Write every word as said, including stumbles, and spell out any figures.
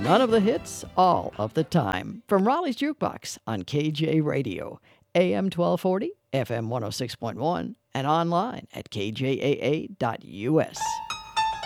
none of the hits, all of the time. From Raleigh's Jukebox on K J Radio, A M twelve forty, F M one oh six point one, and online at K J A A dot U S.